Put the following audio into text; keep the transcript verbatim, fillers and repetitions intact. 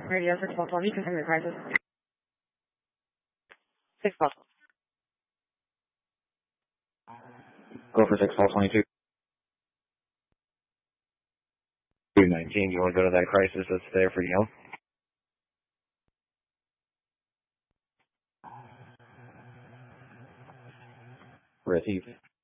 Radio six twelve twenty, confirm your crisis. six twelve. Go for six twelve twenty-two. two nineteen, you want to go to that crisis that's there for you? Receive.